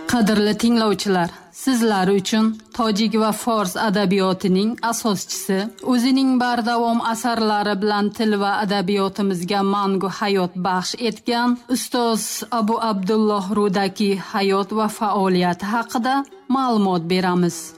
Qadrli tinglovchilar, sizlar uchun tojik va fors adabiyotining asoschisi, o'zining bardavom asarlari bilan til va adabiyotimizga mangu hayot baxsh etgan ustoz Abu Abdulloh Rudaki hayot va faoliyati haqida ma'lumot beramiz.